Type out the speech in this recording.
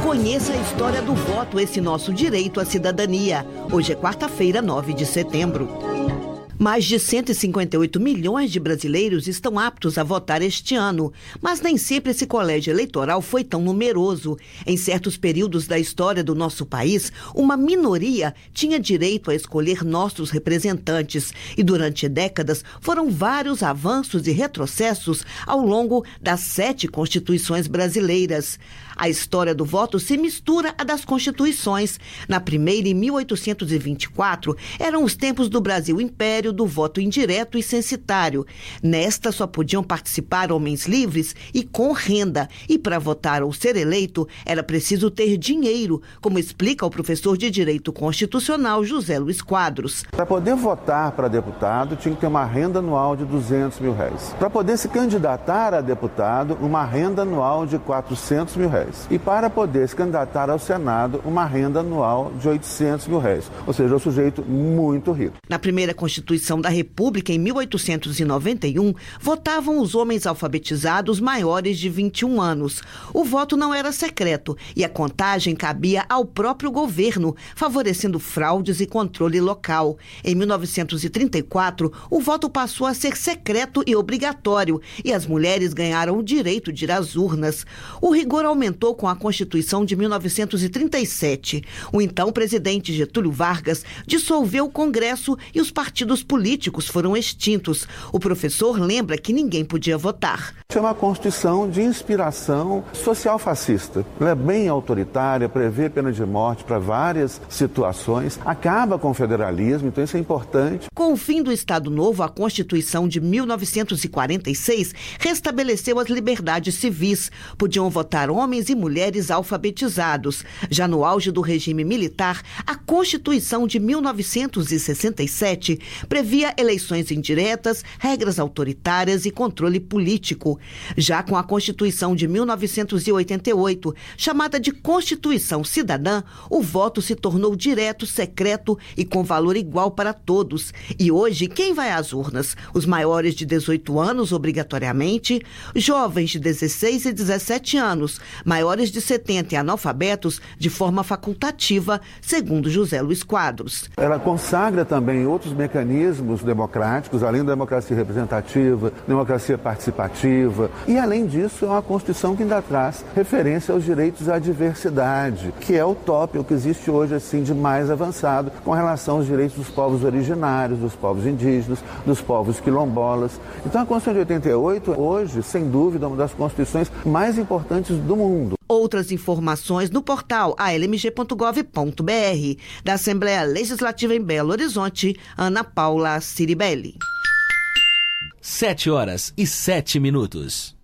Conheça a história do voto, esse nosso direito à cidadania. Hoje é quarta-feira, 9 de setembro. Mais de 158 milhões de brasileiros estão aptos a votar este ano, mas nem sempre esse colégio eleitoral foi tão numeroso. Em certos períodos da história do nosso país, uma minoria tinha direito a escolher nossos representantes e durante décadas foram vários avanços e retrocessos ao longo das 7 constituições brasileiras. A história do voto se mistura à das constituições. Na primeira, em 1824, eram os tempos do Brasil Império, do voto indireto e censitário. Nesta só podiam participar homens livres e com renda. E para votar ou ser eleito, era preciso ter dinheiro, como explica o professor de Direito Constitucional José Luiz Quadros. Para poder votar para deputado, tinha que ter uma renda anual de R$200 mil. Para poder se candidatar a deputado, uma renda anual de R$400 mil. E para poder se candidatar ao Senado, uma renda anual de R$800 mil. Ou seja, um sujeito muito rico. Na primeira Constituição da República, em 1891, votavam os homens alfabetizados maiores de 21 anos. O voto não era secreto e a contagem cabia ao próprio governo, favorecendo fraudes e controle local. Em 1934, o voto passou a ser secreto e obrigatório e as mulheres ganharam o direito de ir às urnas. O rigor aumentou com a Constituição de 1937. O então presidente Getúlio Vargas dissolveu o Congresso e os partidos políticos foram extintos. O professor lembra que ninguém podia votar. É uma Constituição de inspiração social-fascista. Ela é bem autoritária, prevê pena de morte para várias situações, acaba com o federalismo, então isso é importante. Com o fim do Estado Novo, a Constituição de 1946 restabeleceu as liberdades civis. Podiam votar homens e mulheres alfabetizados. Já no auge do regime militar, a Constituição de 1967 previa eleições indiretas, regras autoritárias e controle político. Já com a Constituição de 1988, chamada de Constituição Cidadã, o voto se tornou direto, secreto e com valor igual para todos. E hoje, quem vai às urnas? Os maiores de 18 anos, obrigatoriamente, jovens de 16 e 17 anos, maiores de 70 e analfabetos, de forma facultativa, segundo José Luiz Quadros. Ela consagra também outros mecanismos democráticos, além da democracia representativa, democracia participativa. E, além disso, é uma Constituição que ainda traz referência aos direitos à diversidade, que é o tópico que existe hoje assim, de mais avançado com relação aos direitos dos povos originários, dos povos indígenas, dos povos quilombolas. Então, a Constituição de 88, hoje, sem dúvida, é uma das constituições mais importantes do mundo. Outras informações no portal almg.gov.br. Da Assembleia Legislativa em Belo Horizonte, Ana Paula Ciribelli. 7h07.